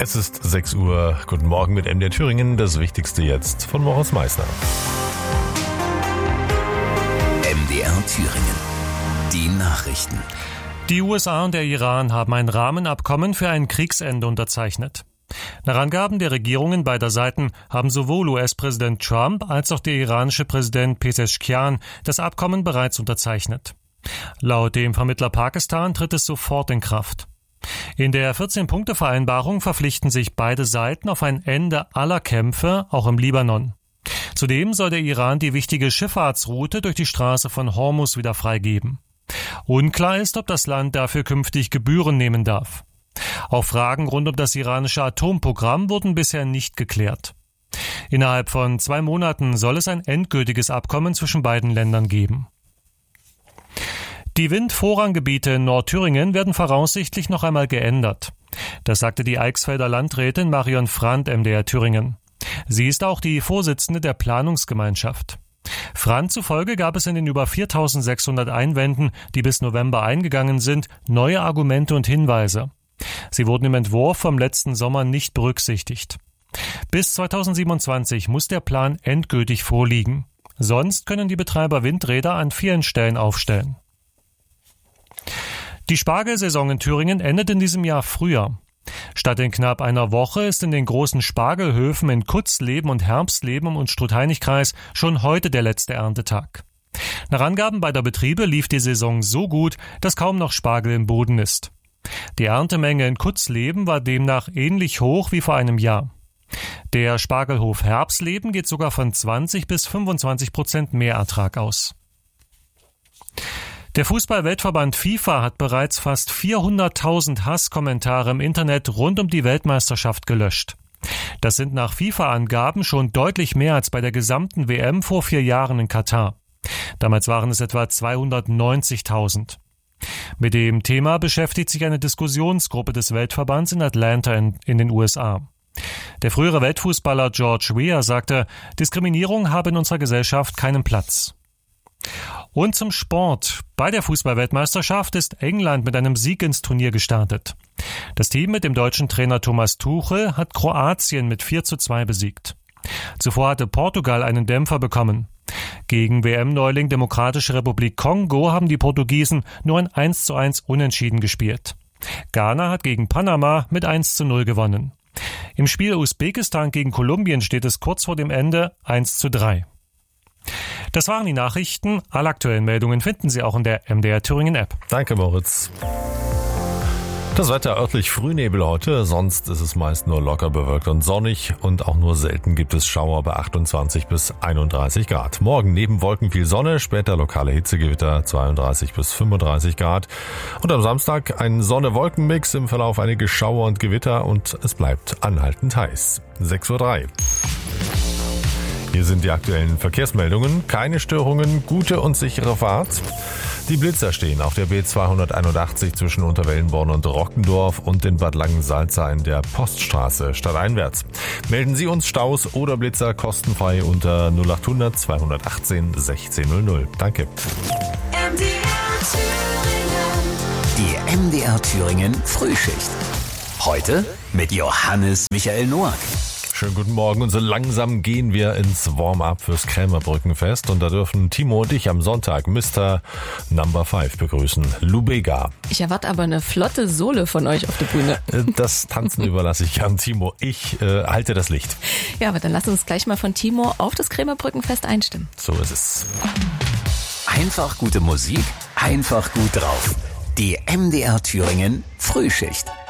Es ist 6 Uhr. Guten Morgen mit MDR Thüringen. Das Wichtigste jetzt von Moritz Meissner. MDR Thüringen. Die Nachrichten. Die USA und der Iran haben ein Rahmenabkommen für ein Kriegsende unterzeichnet. Nach Angaben der Regierungen beider Seiten haben sowohl US-Präsident Trump als auch der iranische Präsident Pezeshkian das Abkommen bereits unterzeichnet. Laut dem Vermittler Pakistan tritt es sofort in Kraft. In der 14-Punkte-Vereinbarung verpflichten sich beide Seiten auf ein Ende aller Kämpfe, auch im Libanon. Zudem soll der Iran die wichtige Schifffahrtsroute durch die Straße von Hormuz wieder freigeben. Unklar ist, ob das Land dafür künftig Gebühren nehmen darf. Auch Fragen rund um das iranische Atomprogramm wurden bisher nicht geklärt. Innerhalb von 2 Monaten soll es ein endgültiges Abkommen zwischen beiden Ländern geben. Die Windvorranggebiete in Nordthüringen werden voraussichtlich noch einmal geändert. Das sagte die Eichsfelder Landrätin Marion Frandt MDR Thüringen. Sie ist auch die Vorsitzende der Planungsgemeinschaft. Frandt zufolge gab es in den über 4.600 Einwänden, die bis November eingegangen sind, neue Argumente und Hinweise. Sie wurden im Entwurf vom letzten Sommer nicht berücksichtigt. Bis 2027 muss der Plan endgültig vorliegen. Sonst können die Betreiber Windräder an vielen Stellen aufstellen. Die Spargelsaison in Thüringen endet in diesem Jahr früher. Statt in knapp einer Woche ist in den großen Spargelhöfen in Kutzleben und Herbstleben und Struth-Heinig-Kreis schon heute der letzte Erntetag. Nach Angaben beider Betriebe lief die Saison so gut, dass kaum noch Spargel im Boden ist. Die Erntemenge in Kutzleben war demnach ähnlich hoch wie vor einem Jahr. Der Spargelhof Herbstleben geht sogar von 20 bis 25% Mehrertrag aus. Der Fußball-Weltverband FIFA hat bereits fast 400.000 Hasskommentare im Internet rund um die Weltmeisterschaft gelöscht. Das sind nach FIFA-Angaben schon deutlich mehr als bei der gesamten WM vor 4 Jahren in Katar. Damals waren es etwa 290.000. Mit dem Thema beschäftigt sich eine Diskussionsgruppe des Weltverbands in Atlanta in den USA. Der frühere Weltfußballer George Weah sagte, Diskriminierung habe in unserer Gesellschaft keinen Platz. Und zum Sport. Bei der Fußball-Weltmeisterschaft ist England mit einem Sieg ins Turnier gestartet. Das Team mit dem deutschen Trainer Thomas Tuchel hat Kroatien mit 4:2 besiegt. Zuvor hatte Portugal einen Dämpfer bekommen. Gegen WM-Neuling Demokratische Republik Kongo haben die Portugiesen nur ein 1:1 Unentschieden gespielt. Ghana hat gegen Panama mit 1:0 gewonnen. Im Spiel Usbekistan gegen Kolumbien steht es kurz vor dem Ende 1:3. Das waren die Nachrichten. Alle aktuellen Meldungen finden Sie auch in der MDR Thüringen App. Danke, Moritz. Das Wetter örtlich Frühnebel heute, sonst ist es meist nur locker bewölkt und sonnig und auch nur selten gibt es Schauer bei 28 bis 31 Grad. Morgen neben Wolken viel Sonne, später lokale Hitzegewitter 32 bis 35 Grad. Und am Samstag ein Sonne-Wolken-Mix, im Verlauf einige Schauer und Gewitter und es bleibt anhaltend heiß. 6:03 Uhr. Hier sind die aktuellen Verkehrsmeldungen. Keine Störungen, gute und sichere Fahrt. Die Blitzer stehen auf der B281 zwischen Unterwellenborn und Rockendorf und in Bad Langensalza in der Poststraße stadteinwärts. Melden Sie uns Staus oder Blitzer kostenfrei unter 0800 218 1600. Danke. Die MDR Thüringen Frühschicht. Heute mit Johannes Michael Noack. Schönen guten Morgen und so langsam gehen wir ins Warm-up fürs Krämerbrückenfest und da dürfen Timo und ich am Sonntag Mr. Number 5 begrüßen, Lubega. Ich erwarte aber eine flotte Sohle von euch auf der Bühne. Das Tanzen überlasse ich an Timo. Ich halte das Licht. Ja, aber dann lass uns gleich mal von Timo auf das Krämerbrückenfest einstimmen. So ist es. Einfach gute Musik, einfach gut drauf. Die MDR Thüringen Frühschicht.